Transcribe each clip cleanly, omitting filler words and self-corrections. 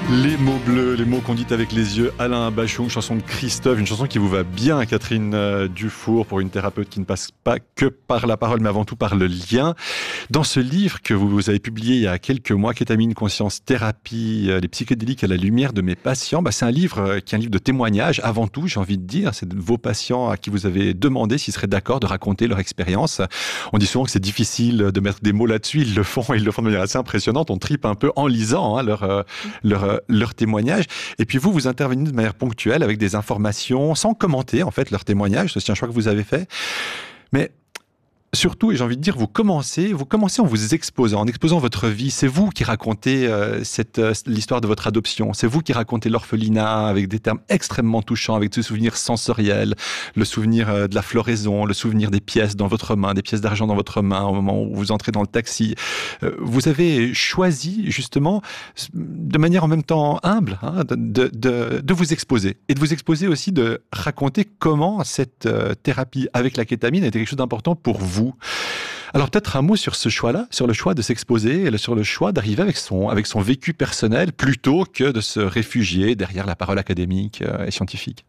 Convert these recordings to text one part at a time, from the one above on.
Les mots bleus, les mots qu'on dit avec les yeux, Alain Bachung, chanson de Christophe, une chanson qui vous va bien, Catherine Dufour, pour une thérapeute qui ne passe pas que par la parole, mais avant tout par le lien. Dans ce livre que vous avez publié il y a quelques mois, Kétamine, Conscience, Thérapie, les psychédéliques à la lumière de mes patients, c'est un livre qui est un livre de témoignages, avant tout, j'ai envie de dire, c'est vos patients à qui vous avez demandé s'ils seraient d'accord de raconter leur expérience. On dit souvent que c'est difficile de mettre des mots là-dessus, ils le font de manière assez impressionnante, on tripe un peu en lisant leur témoignage. Et puis vous intervenez de manière ponctuelle avec des informations, sans commenter en fait leur témoignage. C'est un choix que vous avez fait. Mais surtout, et j'ai envie de dire, vous commencez en vous exposant, en exposant votre vie. C'est vous qui racontez l'histoire de votre adoption. C'est vous qui racontez l'orphelinat avec des termes extrêmement touchants, avec des souvenirs sensoriels, le souvenir de la floraison, le souvenir des pièces dans votre main, des pièces d'argent dans votre main au moment où vous entrez dans le taxi. Vous avez choisi justement, de manière en même temps humble, de vous exposer. Et de vous exposer aussi, de raconter comment cette thérapie avec la kétamine a été quelque chose d'important pour vous. Alors peut-être un mot sur ce choix-là, sur le choix de s'exposer, et sur le choix d'arriver avec son vécu personnel plutôt que de se réfugier derrière la parole académique et scientifique.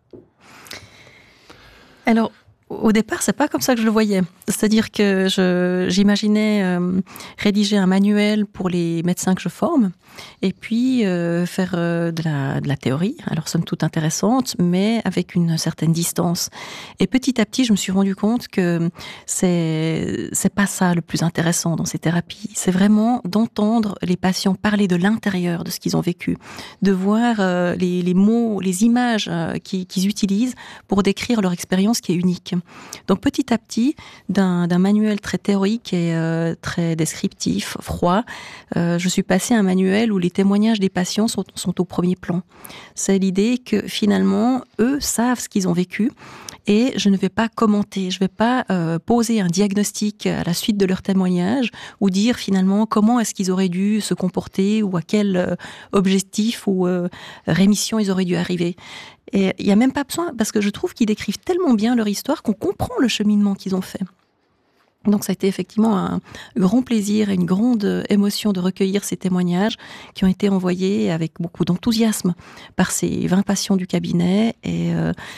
Alors, au départ, c'est pas comme ça que je le voyais. C'est-à-dire que j'imaginais rédiger un manuel pour les médecins que je forme, et puis faire de la théorie, alors somme toute intéressante, mais avec une certaine distance. Et petit à petit, je me suis rendu compte que c'est pas ça le plus intéressant dans ces thérapies. C'est vraiment d'entendre les patients parler de l'intérieur de ce qu'ils ont vécu, de voir les mots, les images qu'ils utilisent pour décrire leur expérience qui est unique. Donc petit à petit, d'un manuel très théorique et très descriptif, froid, je suis passée à un manuel où les témoignages des patients sont au premier plan. C'est l'idée que finalement, eux savent ce qu'ils ont vécu et je ne vais pas commenter, je ne vais pas poser un diagnostic à la suite de leur témoignage ou dire finalement comment est-ce qu'ils auraient dû se comporter ou à quel objectif ou rémission ils auraient dû arriver. Et il n'y a même pas besoin, parce que je trouve qu'ils décrivent tellement bien leur histoire qu'on comprend le cheminement qu'ils ont fait. Donc ça a été effectivement un grand plaisir et une grande émotion de recueillir ces témoignages qui ont été envoyés avec beaucoup d'enthousiasme par ces 20 patients du cabinet et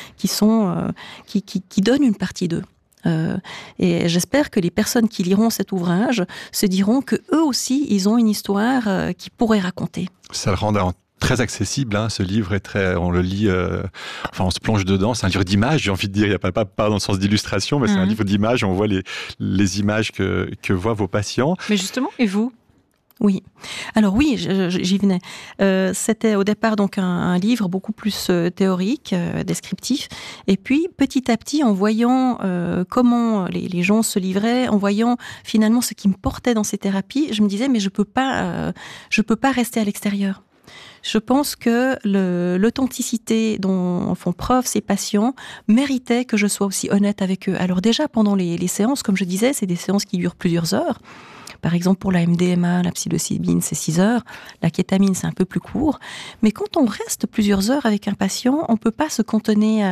qui donnent une partie d'eux. Et j'espère que les personnes qui liront cet ouvrage se diront que eux aussi ils ont une histoire qu'ils pourraient raconter. Ça le rend très accessible, ce livre est très, on le lit, on se plonge dedans. C'est un livre d'images, j'ai envie de dire. Il n'y a pas dans le sens d'illustration, mais c'est un livre d'images. On voit les images que voient vos patients. Mais justement, et vous ? Oui. Alors oui, j'y venais. C'était au départ donc un livre beaucoup plus théorique, descriptif. Et puis petit à petit, en voyant comment les gens se livraient, en voyant finalement ce qui me portait dans ces thérapies, je me disais mais je peux pas rester à l'extérieur. Je pense que l'authenticité dont font preuve ces patients méritait que je sois aussi honnête avec eux. Alors déjà, pendant les séances, comme je disais, c'est des séances qui durent plusieurs heures. Par exemple, pour la MDMA, la psilocybine, c'est 6 heures. La kétamine, c'est un peu plus court. Mais quand on reste plusieurs heures avec un patient, on peut pas se cantonner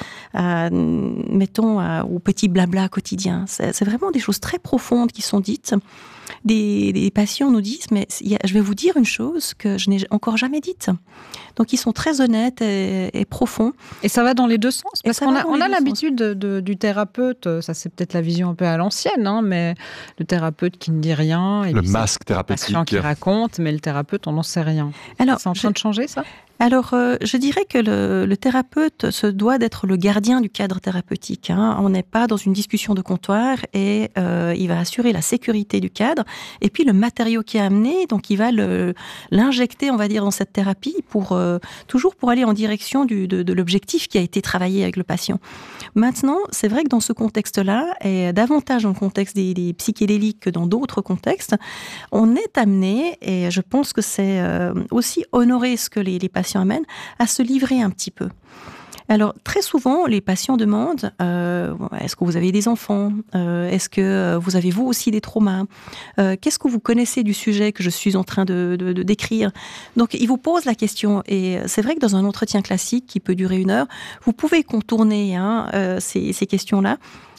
au petit blabla quotidien. C'est vraiment des choses très profondes qui sont dites. Des patients nous disent, mais je vais vous dire une chose que je n'ai encore jamais dite. Donc ils sont très honnêtes et profonds. Et ça va dans les deux sens, parce qu'on a l'habitude du thérapeute, ça c'est peut-être la vision un peu à l'ancienne, mais le thérapeute qui ne dit rien. Et le masque thérapeutique. Le patient qui raconte, mais le thérapeute on n'en sait rien. Alors, c'est en train de changer ça ? Alors, je dirais que le thérapeute se doit d'être le gardien du cadre thérapeutique. On n'est pas dans une discussion de comptoir et il va assurer la sécurité du cadre. Et puis, le matériau qui est amené, donc il va l'injecter, on va dire, dans cette thérapie toujours pour aller en direction de l'objectif qui a été travaillé avec le patient. Maintenant, c'est vrai que dans ce contexte-là, et davantage dans le contexte des psychédéliques que dans d'autres contextes, on est amené, et je pense que c'est aussi honorer ce que les patients amènent, à se livrer un petit peu. Alors, très souvent, les patients demandent est-ce que vous avez des enfants ? Est-ce que vous avez vous aussi des traumas ? Qu'est-ce que vous connaissez du sujet que je suis en train de décrire ? Donc, ils vous posent la question. Et c'est vrai que dans un entretien classique qui peut durer 1 heure, vous pouvez contourner ces questions-là.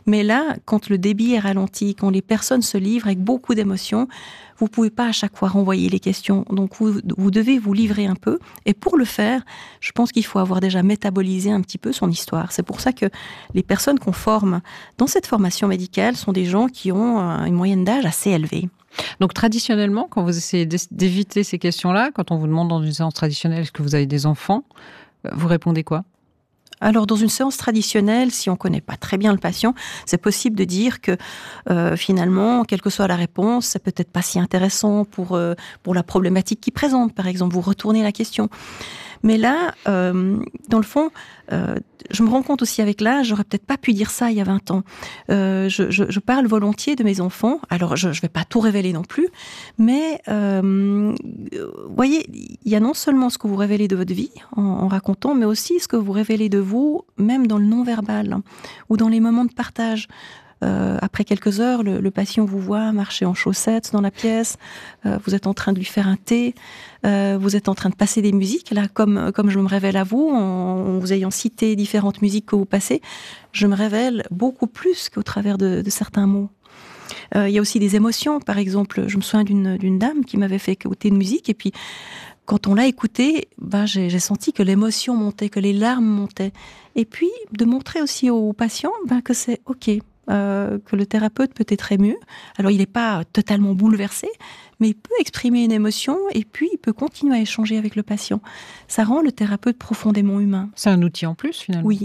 Mais là, quand le débit est ralenti, quand les personnes se livrent avec beaucoup d'émotions, vous ne pouvez pas à chaque fois renvoyer les questions. Donc, vous devez vous livrer un peu. Et pour le faire, je pense qu'il faut avoir déjà métabolisé un petit peu son histoire. C'est pour ça que les personnes qu'on forme dans cette formation médicale sont des gens qui ont une moyenne d'âge assez élevée. Donc, traditionnellement, quand vous essayez d'éviter ces questions-là, quand on vous demande dans une séance traditionnelle, est-ce que vous avez des enfants, vous répondez quoi ? Alors, dans une séance traditionnelle, si on ne connaît pas très bien le patient, c'est possible de dire que finalement, quelle que soit la réponse, c'est peut-être pas si intéressant pour la problématique qu'il présente. Par exemple, vous retournez la question. Mais là, dans le fond, je me rends compte aussi avec l'âge, j'aurais peut-être pas pu dire ça il y a 20 ans. Je parle volontiers de mes enfants. Alors, je vais pas tout révéler non plus, mais vous voyez, il y a non seulement ce que vous révélez de votre vie en racontant, mais aussi ce que vous révélez de vous, même dans le non-verbal ou dans les moments de partage. Après quelques heures, le patient vous voit marcher en chaussettes dans la pièce, vous êtes en train de lui faire un thé, vous êtes en train de passer des musiques. Là, comme je me révèle à vous, en vous ayant cité différentes musiques que vous passez, je me révèle beaucoup plus qu'au travers de certains mots. Il y a aussi des émotions. Par exemple, je me souviens d'une dame qui m'avait fait écouter une musique, et puis quand on l'a écoutée, j'ai senti que l'émotion montait, que les larmes montaient. Et puis, de montrer aussi aux patients que c'est OK. Que le thérapeute peut être ému. Alors, il n'est pas totalement bouleversé, mais il peut exprimer une émotion et puis il peut continuer à échanger avec le patient. Ça rend le thérapeute profondément humain. C'est un outil en plus, finalement. Oui.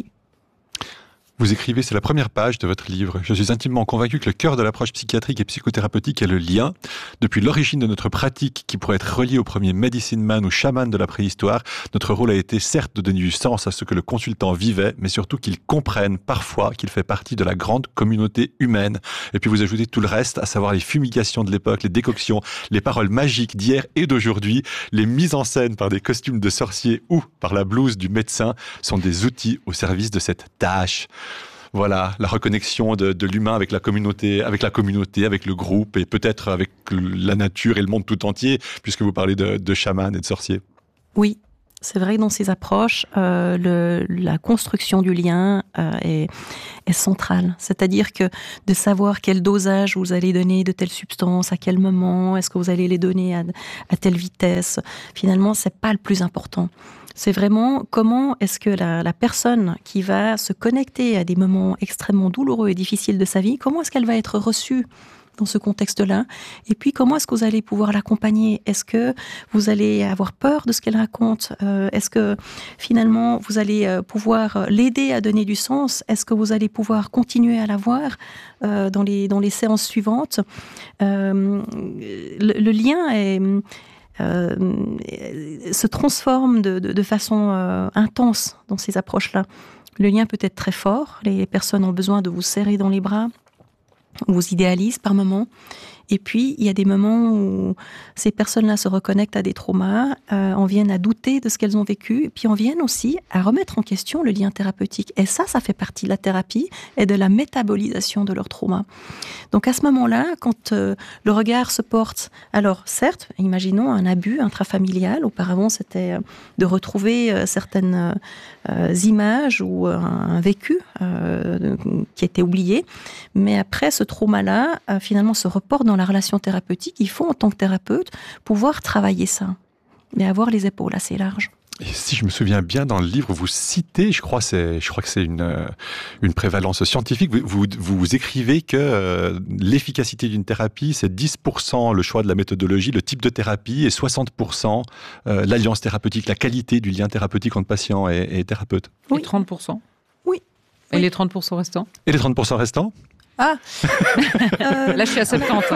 Vous écrivez, c'est la première page de votre livre. Je suis intimement convaincu que le cœur de l'approche psychiatrique et psychothérapeutique est le lien. Depuis l'origine de notre pratique, qui pourrait être reliée au premier medicine man ou chaman de la préhistoire, notre rôle a été certes de donner du sens à ce que le consultant vivait, mais surtout qu'il comprenne parfois qu'il fait partie de la grande communauté humaine. Et puis vous ajoutez tout le reste, à savoir les fumigations de l'époque, les décoctions, les paroles magiques d'hier et d'aujourd'hui, les mises en scène par des costumes de sorciers ou par la blouse du médecin sont des outils au service de cette tâche. Voilà, la reconnexion de l'humain avec la communauté, avec le groupe et peut-être avec la nature et le monde tout entier, puisque vous parlez de chamans et de sorciers. Oui, c'est vrai que dans ces approches, la construction du lien est centrale. C'est-à-dire que de savoir quel dosage vous allez donner de telle substance, à quel moment, est-ce que vous allez les donner à telle vitesse, finalement, c'est pas le plus important. C'est vraiment comment est-ce que la personne qui va se connecter à des moments extrêmement douloureux et difficiles de sa vie, comment est-ce qu'elle va être reçue dans ce contexte-là? Et puis, comment est-ce que vous allez pouvoir l'accompagner? Est-ce que vous allez avoir peur de ce qu'elle raconte? Est-ce que, finalement, vous allez pouvoir l'aider à donner du sens? Est-ce que vous allez pouvoir continuer à la voir dans les séances suivantes? Le lien se transforme de façon intense dans ces approches-là. Le lien peut être très fort. Les personnes ont besoin de vous serrer dans les bras, vous idéalisent par moments. Et puis, il y a des moments où ces personnes-là se reconnectent à des traumas, en viennent à douter de ce qu'elles ont vécu, et puis en viennent aussi à remettre en question le lien thérapeutique. Et ça fait partie de la thérapie et de la métabolisation de leur trauma. Donc à ce moment-là, quand le regard se porte, alors certes, imaginons un abus intrafamilial, auparavant c'était de retrouver certaines images ou un vécu qui était oublié, mais après ce trauma-là, finalement se reporte dans la relation thérapeutique. Il faut en tant que thérapeute pouvoir travailler ça, mais avoir les épaules assez larges. Et si je me souviens bien, dans le livre, vous citez, je crois que c'est une prévalence scientifique, vous écrivez que l'efficacité d'une thérapie, c'est 10% le choix de la méthodologie, le type de thérapie, et 60% l'alliance thérapeutique, la qualité du lien thérapeutique entre patient et thérapeute. Oui. Et 30%? Oui. Et les 30% restants? Et les 30% restants? Ah Là, je suis à 70.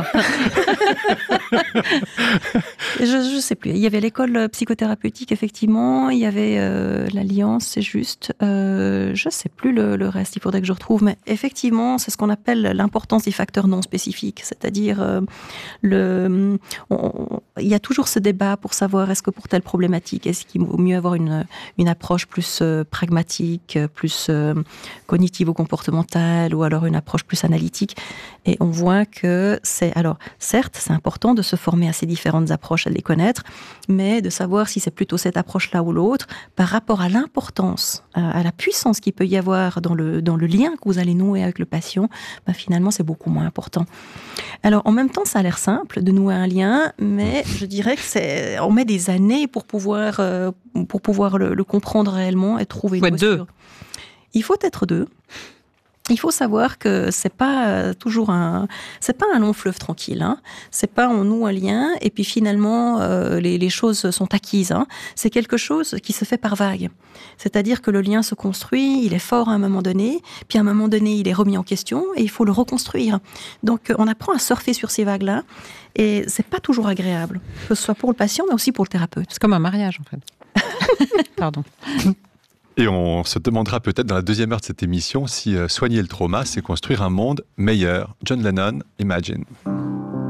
Je sais plus. Il y avait l'école psychothérapeutique, effectivement. Il y avait l'Alliance, c'est juste. Je sais plus le reste. Il faudrait que je retrouve. Mais effectivement, c'est ce qu'on appelle l'importance des facteurs non spécifiques. C'est-à-dire, il y a toujours ce débat pour savoir est-ce que pour telle problématique, est-ce qu'il vaut mieux avoir une approche plus pragmatique, plus cognitivo-comportementale, ou alors une approche plus analytique. Et on voit que alors certes, c'est important de se former à ces différentes approches, à les connaître, mais de savoir si c'est plutôt cette approche-là ou l'autre, par rapport à l'importance, à la puissance qu'il peut y avoir dans le lien que vous allez nouer avec le patient, finalement, c'est beaucoup moins important. Alors, en même temps, ça a l'air simple de nouer un lien, mais je dirais que on met des années pour pouvoir le comprendre réellement et trouver une posture. Il faut être deux. Il faut savoir que c'est pas un long fleuve tranquille. C'est pas on noue un lien et puis finalement les choses sont acquises. C'est quelque chose qui se fait par vagues. C'est-à-dire que le lien se construit, il est fort à un moment donné, puis à un moment donné il est remis en question et il faut le reconstruire. Donc on apprend à surfer sur ces vagues-là et c'est pas toujours agréable, que ce soit pour le patient mais aussi pour le thérapeute. C'est comme un mariage en fait. Pardon. Et on se demandera peut-être dans la deuxième heure de cette émission si soigner le trauma, c'est construire un monde meilleur. John Lennon, Imagine.